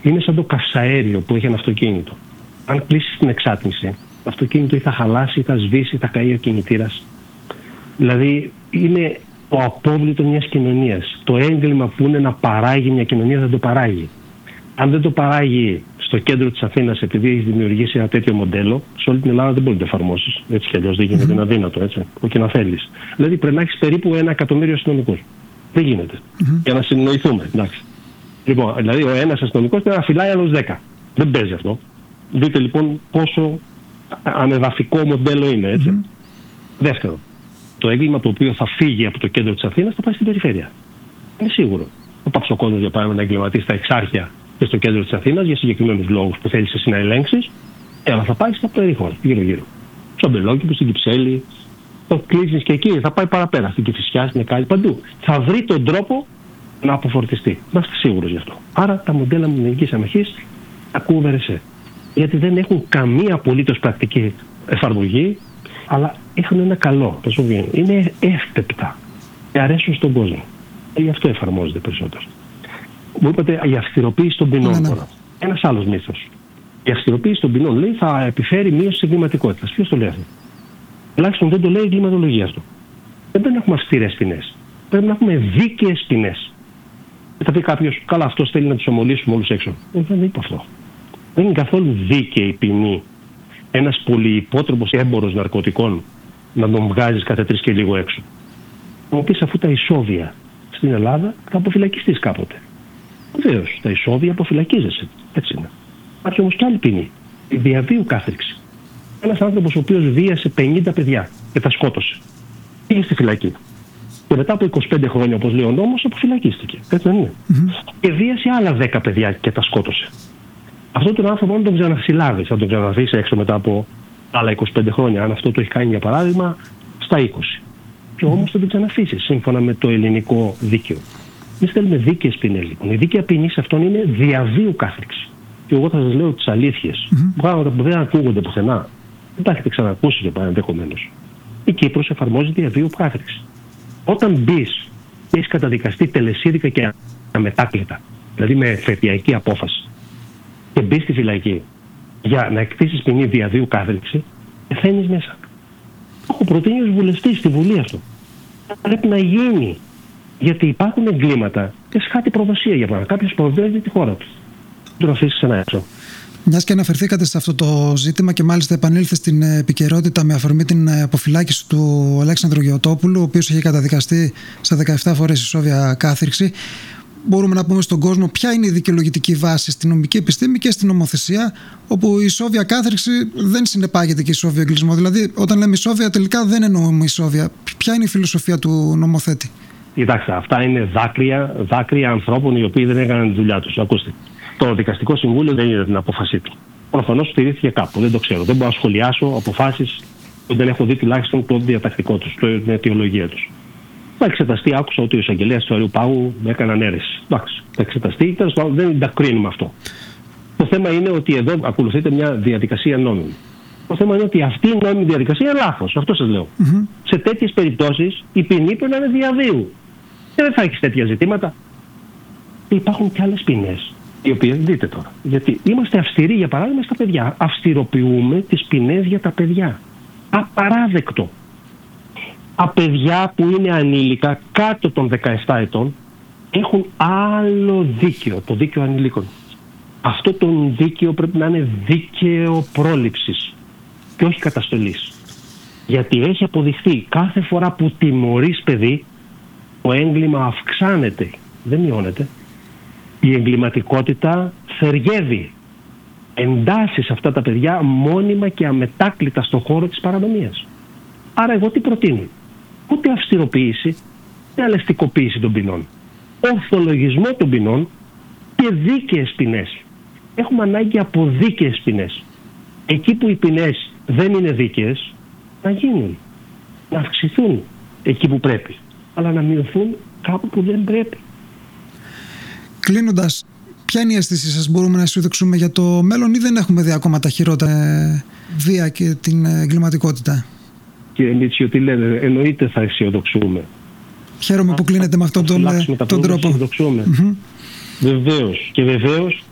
είναι σαν το καυσαέριο που έχει ένα αυτοκίνητο. Αν κλείσει την εξάτμιση, το αυτοκίνητο ή θα χαλάσει, ή θα σβήσει, ή θα καεί ο κινητήρας. Δηλαδή είναι το απόβλητο μιας κοινωνίας. Το έγκλημα που είναι να παράγει μια κοινωνία δεν το παράγει. Αν δεν το παράγει στο κέντρο της Αθήνας, επειδή έχει δημιουργήσει ένα τέτοιο μοντέλο, σε όλη την Ελλάδα δεν μπορεί να το εφαρμόσεις. Έτσι κι αλλιώς δεν γίνεται, είναι αδύνατο, έτσι. Όχι να θέλεις. Δηλαδή πρέπει να έχεις περίπου 1 εκατομμύριο αστυνομικούς. Δεν γίνεται. Για να συνοηθούμε. Εντάξει. Λοιπόν, δηλαδή ο ένας αστυνομικός πρέπει να φυλάει άλλους 10. Δεν παίζει αυτό. Δείτε λοιπόν πόσο ανεδαφικό μοντέλο είναι, έτσι. Δεύτερο, το έγκλημα το οποίο θα φύγει από το κέντρο της Αθήνας θα πάει στην περιφέρεια. Είναι σίγουρο. Ο Παψοκόνος, για παράδειγμα, να εγκληματίσει στα Εξάρχεια και στο κέντρο της Αθήνας για συγκεκριμένους λόγους που θέλεις εσύ να ελέγξεις, αλλά θα πάει στα περίχωρα, γύρω-γύρω. Στο Αμπελόκηπο, στην Κυψέλη, το κλείσεις και εκεί, θα πάει παραπέρα, στην Κηφισιά, στην Εκάλη, παντού. Θα βρει τον τρόπο να αποφορτιστεί. Είμαστε σίγουροι γι' αυτό. Άρα τα μοντέλα μηδενικής αμαχής ακούω βερεσέ. Γιατί δεν έχουν καμία απολύτως πρακτική εφαρμογή, αλλά έχουν ένα καλό. Είναι εύπεπτα και αρέσουν στον κόσμο. Γι' αυτό εφαρμόζεται περισσότερο. Μου είπατε η αυστηροποίηση των ποινών τώρα. Ένας άλλος μύθος. Η αυστηροποίηση των ποινών λέει θα επιφέρει μείωση της εγκληματικότητας. Ποιος το λέει αυτό? Τουλάχιστον δεν το λέει η εγκληματολογία αυτό. Δεν πρέπει να έχουμε αυστηρές ποινές. Πρέπει να έχουμε δίκαιες ποινές. Θα πει κάποιος, καλά, αυτός θέλει να τους ομολύσουμε όλους έξω. Δεν είπε αυτό. Δεν είναι καθόλου δίκαιη ποινή ένας πολυυπότροπος έμπορος ναρκωτικών να τον βγάζεις κάθε 3 και λίγο έξω. Μου πεις αφού τα ισόβια στην Ελλάδα θα αποφυλακιστείς κάποτε. Βεβαίως, τα ισόβια αποφυλακίζεσαι. Έτσι είναι. Υπάρχει όμως και άλλη ποινή. Η διαβίου κάθριξη. Ένας άνθρωπος ο οποίος βίασε 50 παιδιά και τα σκότωσε. Πήγε στη φυλακή. Και μετά από 25 χρόνια, όπως λέει ο νόμος, αποφυλακίστηκε. Έτσι δεν είναι? Και βίασε άλλα 10 παιδιά και τα σκότωσε. Αυτό τον άνθρωπο, αν τον ξανασυλλάβεις, αν τον ξαναφύσεις έξω μετά από άλλα 25 χρόνια, αν αυτό το έχει κάνει για παράδειγμα στα 20. Και όμως θα τον ξαναφύσεις σύμφωνα με το ελληνικό δίκαιο. Εμείς θέλουμε δίκαιες ποινές λοιπόν. Η δίκαια ποινή σε αυτόν είναι διαβίου κάθριξη. Και εγώ θα σας λέω τις αλήθειες. Πράγματα που δεν ακούγονται πουθενά. Δεν τα έχετε ξανακούσει και ενδεχομένως. Η Κύπρος εφαρμόζει διαβίου κάθριξη. Όταν μπεις και έχεις καταδικαστεί τελεσίδικα και αμετάκλητα, δηλαδή με εφετειακή απόφαση, και μπεις στη φυλακή για να εκτίσεις ποινή διαβίου κάθριξη, πεθαίνεις μέσα. Έχω προτείνει ως βουλευτής στη Βουλή αυτό. Πρέπει να γίνει. Γιατί υπάρχουν εγκλήματα και σχάτη προδοσία για παράδειγμα. Κάποιος προδεύει τη χώρα του. Τον αφήσεις ένα έξω. Μιας και αναφερθήκατε σε αυτό το ζήτημα και μάλιστα επανήλθε στην επικαιρότητα με αφορμή την αποφυλάκηση του Αλέξανδρου Γεωτόπουλου, ο οποίος είχε καταδικαστεί σε 17 φορές ισόβια κάθριξη. Μπορούμε να πούμε στον κόσμο ποια είναι η δικαιολογητική βάση στην νομική επιστήμη και στην νομοθεσία, όπου η ισόβια κάθριξη δεν συνεπάγεται και ισόβιο εγκλισμό. Δηλαδή, όταν λέμε ισόβια, τελικά δεν εννοούμε ισόβια. Ποια είναι η φιλοσοφία του νομοθέτη? Κοιτάξτε, αυτά είναι δάκρυα ανθρώπων οι οποίοι δεν έκαναν τη δουλειά τους. Ακούστε. Το Δικαστικό Συμβούλιο δεν είδε την απόφασή του. Προφανώς στηρίχθηκε κάπου. Δεν το ξέρω. Δεν μπορώ να σχολιάσω αποφάσεις που δεν έχω δει τουλάχιστον το διατακτικό τους, την αιτιολογία τους. Θα εξεταστεί, άκουσα ότι ο εισαγγελέας του Αριού Πάγου έκαναν αίρεση. Εντάξει, θα εξεταστεί, τέλος πάντων δεν τα κρίνουμε αυτό. Το θέμα είναι ότι εδώ ακολουθείται μια διαδικασία νόμιμη. Το θέμα είναι ότι αυτή η νόμιμη διαδικασία είναι λάθος. Αυτό σας λέω. Σε τέτοιες περιπτώσεις η ποινή πρέπει να είναι διαβίου. Και δεν θα έχεις τέτοια ζητήματα. Και υπάρχουν και άλλες ποινές, οι οποίες δείτε τώρα. Γιατί είμαστε αυστηροί, για παράδειγμα, στα παιδιά. Αυστηροποιούμε τις ποινές για τα παιδιά. Απαράδεκτο. Τα παιδιά που είναι ανήλικα κάτω των 17 ετών έχουν άλλο δίκαιο, το δίκαιο ανηλίκων. Αυτό το δίκαιο πρέπει να είναι δίκαιο πρόληψης και όχι καταστολής. Γιατί έχει αποδειχθεί κάθε φορά που τιμωρείς παιδί, το έγκλημα αυξάνεται, δεν μειώνεται. Η εγκληματικότητα θεργεύει. Εντάσσει σε αυτά τα παιδιά μόνιμα και αμετάκλητα στον χώρο της παρανομίας. Άρα εγώ τι προτείνω? Ούτε αυστηροποίηση, ούτε αλευτικοποίηση των ποινών. Ορθολογισμό των ποινών και δίκαιες ποινές. Έχουμε ανάγκη από δίκαιες ποινές. Εκεί που οι ποινές δεν είναι δίκαιες, να γίνουν. Να αυξηθούν εκεί που πρέπει. Αλλά να μειωθούν κάπου που δεν πρέπει. Κλείνοντας, ποια είναι η αίσθηση σας? Μπορούμε να αισιοδοξούμε για το μέλλον ή δεν έχουμε δει ακόμα τα χειρότερα βία και την εγκληματικότητα? Κύριε Μίτσιο, τι λέτε? Εννοείται θα αισιοδοξούμε. Χαίρομαι που κλείνετε με αυτόν τον τρόπο. Βεβαίως. Και βεβαίως